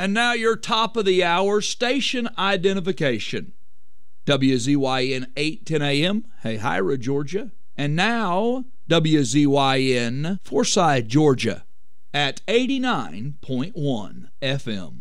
And now your top of the hour station identification. WZYN 810 AM, Hahira, Georgia. And now WZYN Forsyth, Georgia at 89.1 FM.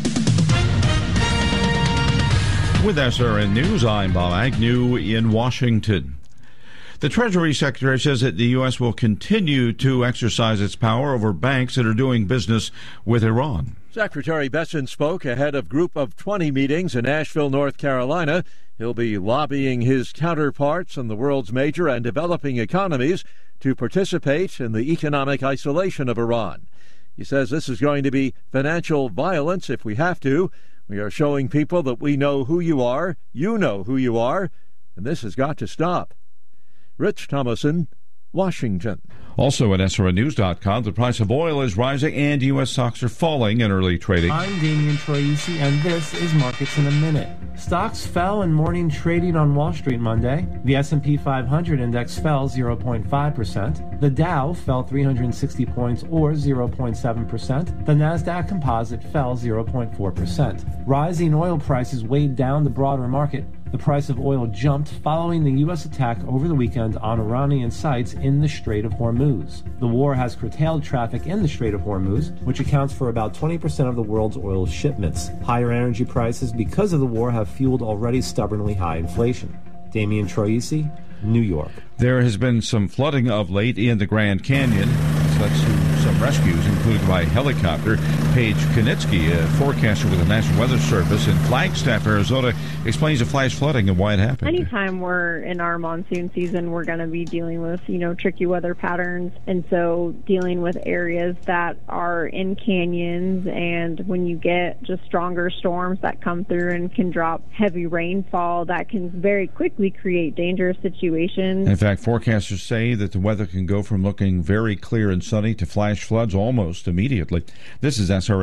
With SRN News, I'm Bob Agnew in Washington. The Treasury Secretary says that the U.S. will continue to exercise its power over banks that are doing business with Iran. Secretary Bessent spoke ahead of Group of 20 meetings in Asheville, North Carolina. He'll be lobbying his counterparts in the world's major and developing economies to participate in the economic isolation of Iran. He says this is going to be financial violence if we have to. We are showing people that we know who you know who you are, and this has got to stop. Rich Thomason, Washington. Also at SRNnews.com, the price of oil is rising and U.S. stocks are falling in early trading. I'm Damian Troisi, and this is Markets in a Minute. Stocks fell in morning trading on Wall Street Monday. The S&P 500 index fell 0.5%. The Dow fell 360 points or 0.7%. The NASDAQ Composite fell 0.4%. Rising oil prices weighed down the broader market. The price of oil jumped following the U.S. attack over the weekend on Iranian sites in the Strait of Hormuz. The war has curtailed traffic in the Strait of Hormuz, which accounts for about 20% of the world's oil shipments. Higher energy prices because of the war have fueled already stubbornly high inflation. Damian Troisi, New York. There has been some flooding of late in the Grand Canyon. It's led to some rescues, including by helicopter. Paige Konitsky, a forecaster with the National Weather Service in Flagstaff, Arizona, explains the flash flooding and why it happened. Anytime we're in our monsoon season, we're going to be dealing with, tricky weather patterns. And so dealing with areas that are in canyons, and when you get just stronger storms that come through and can drop heavy rainfall, that can very quickly create dangerous situations. In fact, forecasters say that the weather can go from looking very clear and sunny to flash floods almost immediately. This is SRN.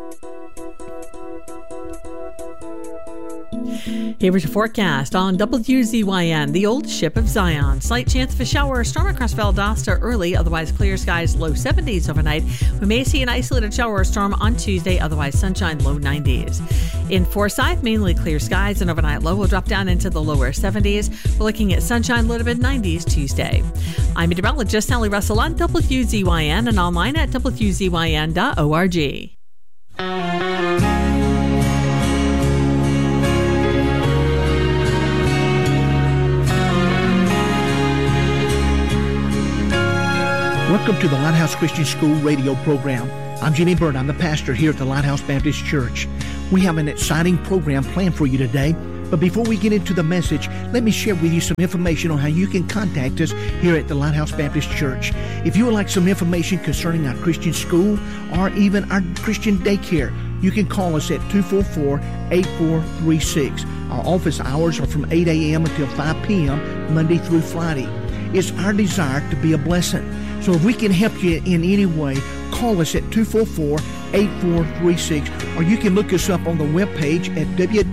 Here's your forecast on WZYN, the old ship of Zion. Slight chance of a shower or storm across Valdosta early, otherwise clear skies, low 70s overnight. We may see an isolated shower or storm on Tuesday, otherwise sunshine, low 90s. In Forsyth, mainly clear skies, and overnight low will drop down into the lower 70s. We're looking at sunshine, low to mid 90s Tuesday. I'm meteorologist Sally Russell on WZYN and online at WZYN.org. Welcome to the Lighthouse Christian School radio program. I'm Jimmy Byrd. I'm the pastor here at the Lighthouse Baptist Church. We have an exciting program planned for you today. But before we get into the message, let me share with you some information on how you can contact us here at the Lighthouse Baptist Church. If you would like some information concerning our Christian school or even our Christian daycare, you can call us at 244-8436. Our office hours are from 8 a.m. until 5 p.m. Monday through Friday. It's our desire to be a blessing. So if we can help you in any way, call us at 244-8436, or you can look us up on the webpage at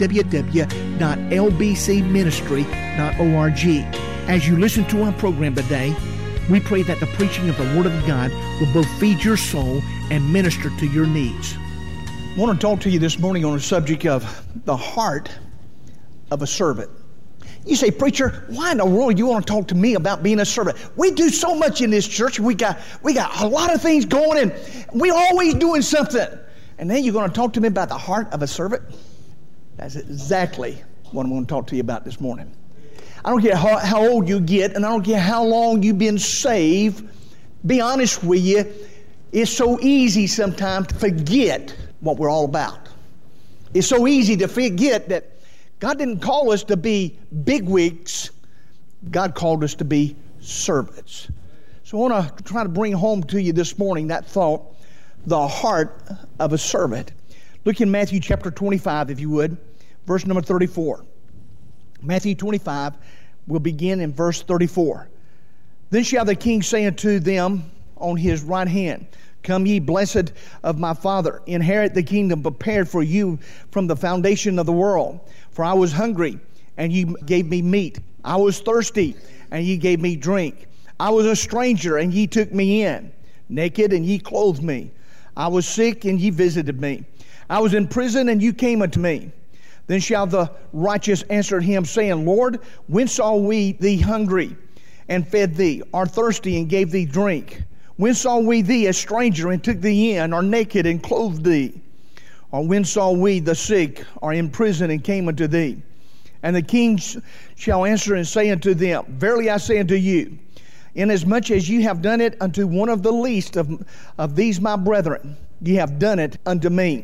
www.lbcministry.org. As you listen to our program today, we pray that the preaching of the Word of God will both feed your soul and minister to your needs. I want to talk to you this morning on the subject of the heart of a servant. You say, preacher, why in the world you want to talk to me about being a servant? We do so much in this church. We got a lot of things going, and we're always doing something. And then you're going to talk to me about the heart of a servant? That's exactly what I'm going to talk to you about this morning. I don't care how old you get, and I don't care how long you've been saved. Be honest with you, it's so easy sometimes to forget what we're all about. It's so easy to forget that God didn't call us to be bigwigs. God called us to be servants. So I want to try to bring home to you this morning that thought, the heart of a servant. Look in Matthew chapter 25, if you would, verse number 34. Matthew 25, we'll begin in verse 34. Then shall the king say unto them on his right hand, Come ye blessed of my Father, inherit the kingdom prepared for you from the foundation of the world. For I was hungry, and ye gave me meat. I was thirsty, and ye gave me drink. I was a stranger, and ye took me in. Naked, and ye clothed me. I was sick, and ye visited me. I was in prison, and you came unto me. Then shall the righteous answer him, saying, Lord, when saw we thee hungry, and fed thee, or thirsty, and gave thee drink? When saw we thee a stranger, and took thee in, or naked, and clothed thee? Or when saw we the sick, or in prison, and came unto thee? And the king shall answer and say unto them, Verily I say unto you, inasmuch as ye have done it unto one of the least of these my brethren, ye have done it unto me.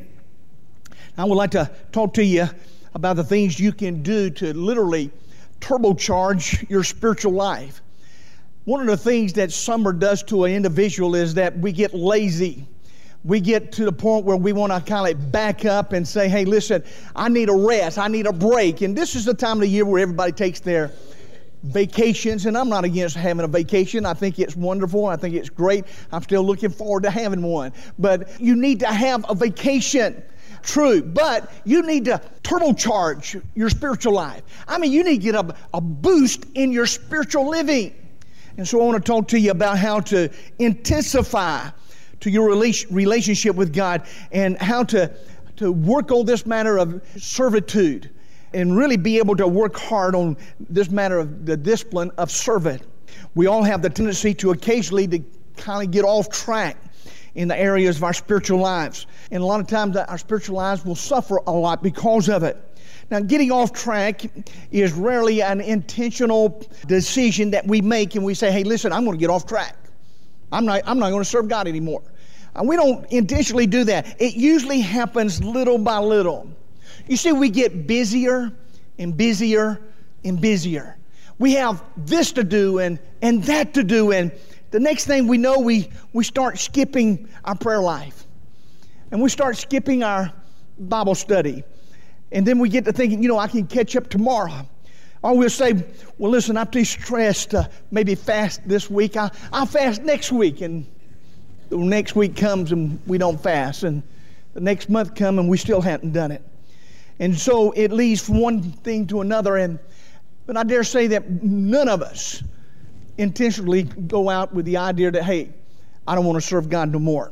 I would like to talk to you about the things you can do to literally turbocharge your spiritual life. One of the things that summer does to an individual is that we get lazy. We get to the point where we want to kind of back up and say, hey, listen, I need a rest. I need a break. And this is the time of the year where everybody takes their vacations. And I'm not against having a vacation. I think it's wonderful. I think it's great. I'm still looking forward to having one. But you need to have a vacation. True, but you need to turbocharge your spiritual life. I mean, you need to get a boost in your spiritual living. And so I want to talk to you about how to intensify to your relationship with God, and how to work on this matter of servitude, and really be able to work hard on this matter of the discipline of servant. We all have the tendency to occasionally to kind of get off track in the areas of our spiritual lives. And a lot of times our spiritual lives will suffer a lot because of it. Now, getting off track is rarely an intentional decision that we make, and we say, hey, listen, I'm going to get off track. I'm not going to serve God anymore. We don't intentionally do that. It usually happens little by little. You see, we get busier and busier and busier. We have this to do and that to do, and the next thing we know, we start skipping our prayer life. And we start skipping our Bible study. And then we get to thinking, I can catch up tomorrow. Or we'll say, well, listen, I'm too stressed to maybe fast this week. I'll fast next week. And the next week comes and we don't fast. And the next month comes and we still haven't done it. And so it leads from one thing to another. But I dare say that none of us intentionally go out with the idea that, hey, I don't want to serve God no more.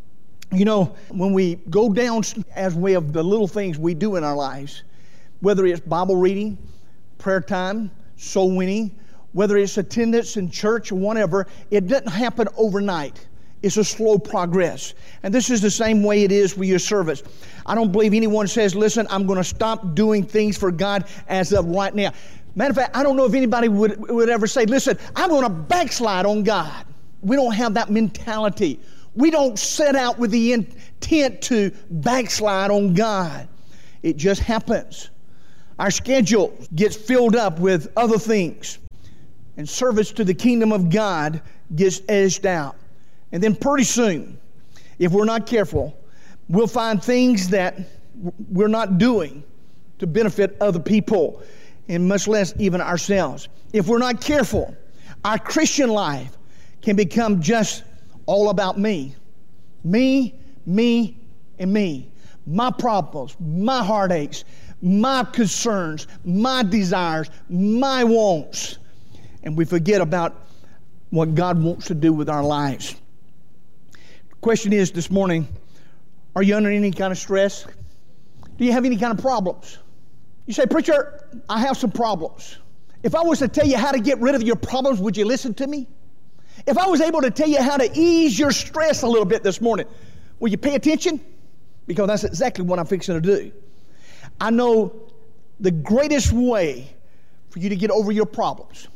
When we go down as way of the little things we do in our lives, whether it's Bible reading, prayer time, soul winning, whether it's attendance in church or whatever, it doesn't happen overnight. It's a slow progress. And this is the same way it is with your service. I don't believe anyone says, listen, I'm going to stop doing things for God as of right now. Matter of fact, I don't know if anybody would ever say, listen, I'm going to backslide on God. We don't have that mentality. We don't set out with the intent to backslide on God. It just happens. Our schedule gets filled up with other things, and service to the kingdom of God gets edged out. And then pretty soon, if we're not careful, we'll find things that we're not doing to benefit other people, and much less even ourselves. If we're not careful, our Christian life can become just all about me. Me, me, and me. My problems, my heartaches, my concerns, my desires, my wants. And we forget about what God wants to do with our lives. The question is this morning, are you under any kind of stress? Do you have any kind of problems? You say, preacher, I have some problems. If I was to tell you how to get rid of your problems, would you listen to me? If I was able to tell you how to ease your stress a little bit this morning, will you pay attention? Because that's exactly what I'm fixing to do. I know the greatest way for you to get over your problems.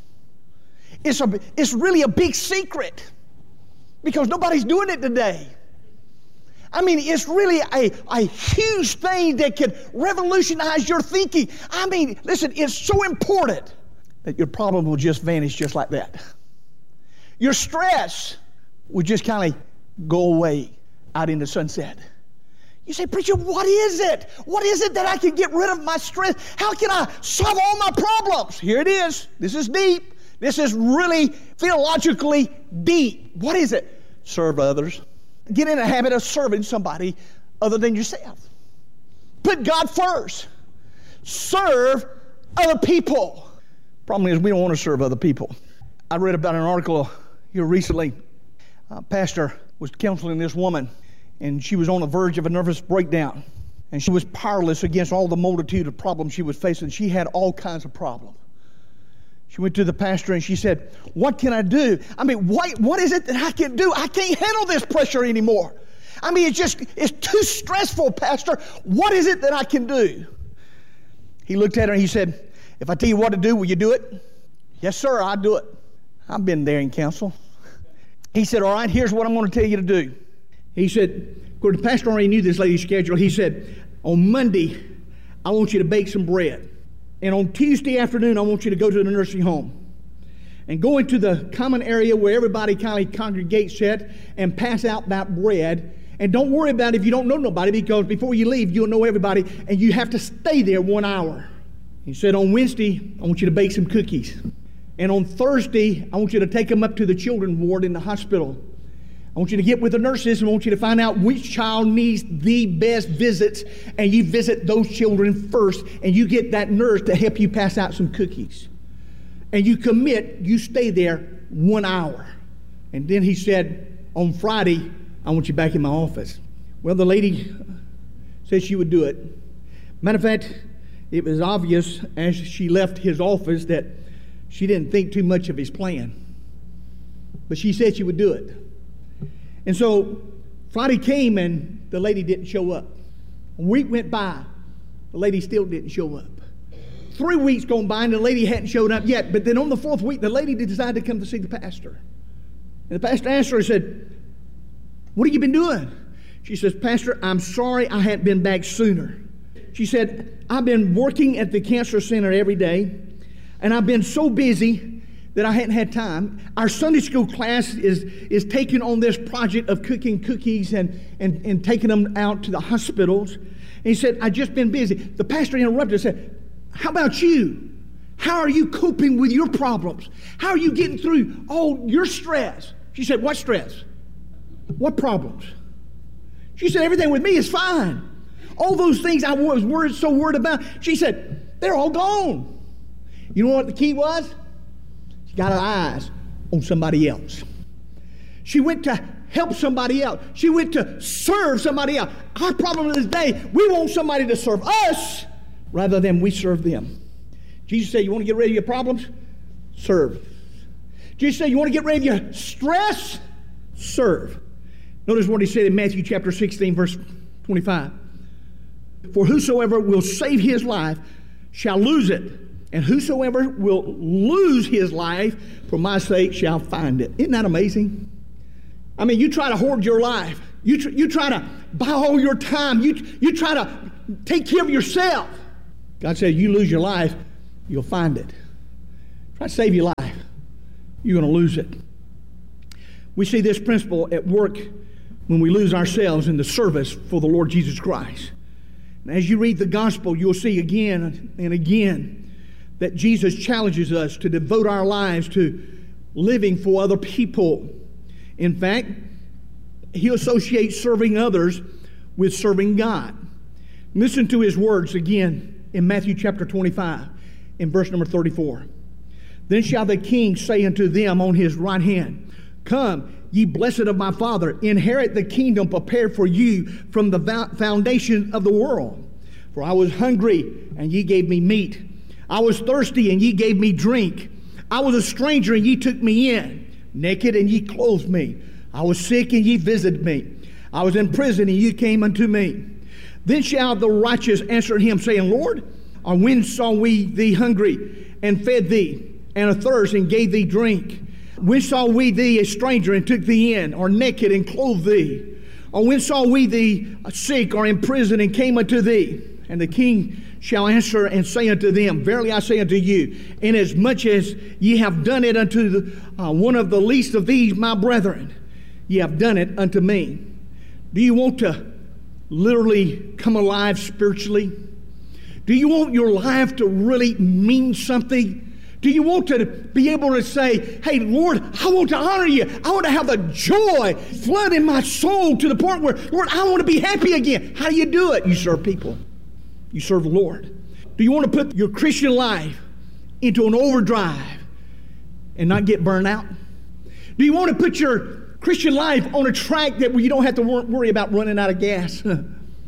It's really a big secret because nobody's doing it today. I mean, it's really a huge thing that can revolutionize your thinking. I mean, listen, it's so important that your problem will just vanish just like that. Your stress will just kind of go away out in the sunset. You say, preacher, what is it? What is it that I can get rid of my stress? How can I solve all my problems? Here it is. This is deep. This is really theologically deep. What is it? Serve others. Get in a habit of serving somebody other than yourself. Put God first. Serve other people. Problem is, we don't want to serve other people. I read about an article here recently. A pastor was counseling this woman, and she was on the verge of a nervous breakdown. And she was powerless against all the multitude of problems she was facing. She had all kinds of problems. She went to the pastor and she said, what can I do? I mean, what is it that I can do? I can't handle this pressure anymore. I mean, it's too stressful, Pastor. What is it that I can do? He looked at her and he said, if I tell you what to do, will you do it? Yes, sir, I'll do it. I've been there in counsel. He said, all right, here's what I'm going to tell you to do. He said, of course, the pastor already knew this lady's schedule. He said, on Monday, I want you to bake some bread. And on Tuesday afternoon, I want you to go to the nursing home and go into the common area where everybody kind of congregates at and pass out that bread. And don't worry about it if you don't know nobody, because before you leave, you'll know everybody, and you have to stay there 1 hour. He said, on Wednesday, I want you to bake some cookies. And on Thursday, I want you to take them up to the children's ward in the hospital. I want you to get with the nurses and I want you to find out which child needs the best visits, and you visit those children first, and you get that nurse to help you pass out some cookies. And you commit, you stay there 1 hour. And then he said, on Friday, I want you back in my office. Well, the lady said she would do it. Matter of fact, it was obvious as she left his office that she didn't think too much of his plan. But she said she would do it. And so Friday came and the lady didn't show up. A week went by. The lady still didn't show up. 3 weeks gone by and the lady hadn't showed up yet. But then on the 4th week, the lady decided to come to see the pastor. And the pastor asked her and said, what have you been doing? She says, Pastor, I'm sorry I hadn't been back sooner. She said, I've been working at the cancer center every day, and I've been so busy that I hadn't had time. Our Sunday school class is taking on this project of cooking cookies and taking them out to the hospitals. And he said, I've just been busy. The pastor interrupted and said, how about you? How are you coping with your problems? How are you getting through all your stress? She said, what stress? What problems? She said, everything with me is fine. All those things I was so worried about, she said, they're all gone. You know what the key was? She got her eyes on somebody else. She went to help somebody else. She went to serve somebody else. Our problem this day, we want somebody to serve us rather than we serve them. Jesus said, you want to get rid of your problems? Serve. Jesus said, you want to get rid of your stress? Serve. Notice what he said in Matthew chapter 16, verse 25. For whosoever will save his life shall lose it, and whosoever will lose his life for my sake shall find it. Isn't that amazing? I mean, you try to hoard your life. You try to buy all your time. You try to take care of yourself. God said, you lose your life, you'll find it. Try to save your life, you're going to lose it. We see this principle at work when we lose ourselves in the service for the Lord Jesus Christ. And as you read the gospel, you'll see again and again that Jesus challenges us to devote our lives to living for other people. In fact, he associates serving others with serving God. Listen to his words again in Matthew chapter 25, in verse number 34. Then shall the king say unto them on his right hand, come, ye blessed of my Father, inherit the kingdom prepared for you from the foundation of the world. For I was hungry, and ye gave me meat. I was thirsty, and ye gave me drink. I was a stranger, and ye took me in. Naked, and ye clothed me. I was sick, and ye visited me. I was in prison, and ye came unto me. Then shall the righteous answer him, saying, Lord, or when saw we thee hungry, and fed thee, and athirst, and gave thee drink? When saw we thee a stranger, and took thee in, or naked, and clothed thee? Or when saw we thee sick, or in prison, and came unto thee? And the king shall answer and say unto them, verily I say unto you, inasmuch as ye have done it unto one of the least of these my brethren, ye have done it unto me. Do you want to literally come alive spiritually? Do you want your life to really mean something? Do you want to be able to say, hey, Lord, I want to honor you. I want to have the joy flood in my soul to the point where, Lord, I want to be happy again. How do you do it? You serve people. You serve the Lord. Do you want to put your Christian life into an overdrive and not get burned out? Do you want to put your Christian life on a track that where you don't have to worry about running out of gas?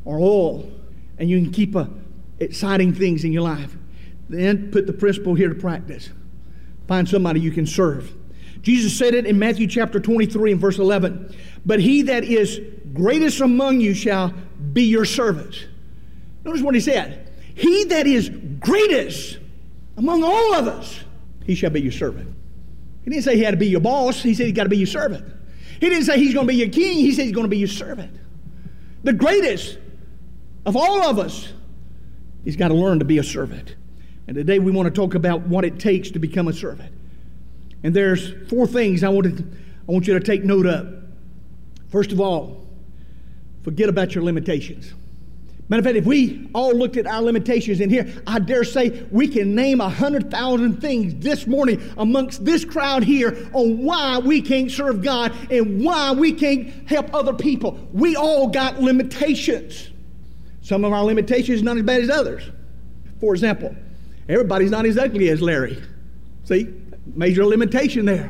or oil, and you can keep exciting things in your life. Then put the principle here to practice. Find somebody you can serve. Jesus said it in Matthew chapter 23 and verse 11. But he that is greatest among you shall be your servant. Notice what he said. He that is greatest among all of us, he shall be your servant. He didn't say he had to be your boss. He said he got to be your servant. He didn't say he's going to be your king. He said he's going to be your servant. The greatest of all of us, he's got to learn to be a servant. And today we want to talk about what it takes to become a servant. And there's 4 things I want you to take note of. First of all, forget about your limitations. Matter of fact, if we all looked at our limitations in here, I dare say we can name 100,000 things this morning amongst this crowd here on why we can't serve God and why we can't help other people. We all got limitations. Some of our limitations are not as bad as others. For example, everybody's not as ugly as Larry. See, major limitation there.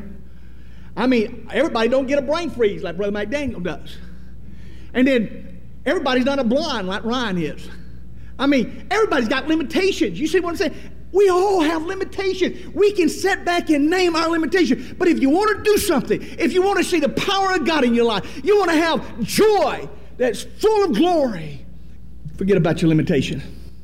I mean, everybody don't get a brain freeze like Brother McDaniel does. And then everybody's not a blind like Ryan is. I mean, everybody's got limitations. You see what I'm saying? We all have limitations. We can sit back and name our limitations. But if you want to do something, if you want to see the power of God in your life, you want to have joy that's full of glory, forget about your limitation.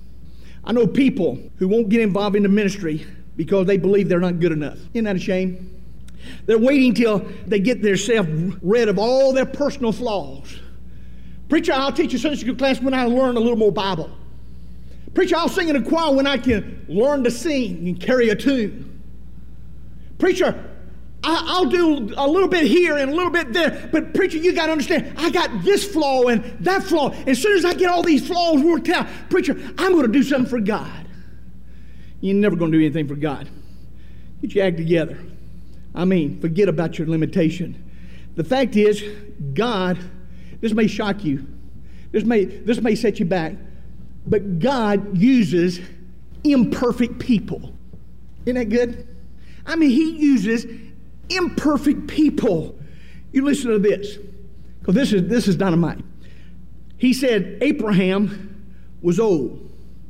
I know people who won't get involved in the ministry because they believe they're not good enough. Isn't that a shame? They're waiting till they get themselves rid of all their personal flaws. Preacher, I'll teach a Sunday school class when I learn a little more Bible. Preacher, I'll sing in a choir when I can learn to sing and carry a tune. Preacher, I'll do a little bit here and a little bit there. But preacher, you got to understand, I got this flaw and that flaw. As soon as I get all these flaws worked out, preacher, I'm going to do something for God. You're never going to do anything for God. Get your act together. I mean, forget about your limitation. The fact is, God, this may shock you. This may set you back. But God uses imperfect people. Isn't that good? I mean, he uses imperfect people. You listen to this, because this is dynamite. He said Abraham was old.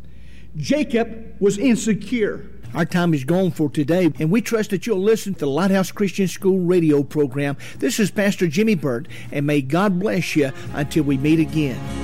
Jacob was insecure. Our time is gone for today, and we trust that you'll listen to the Lighthouse Christian School radio program. This is Pastor Jimmy Burt, and may God bless you until we meet again.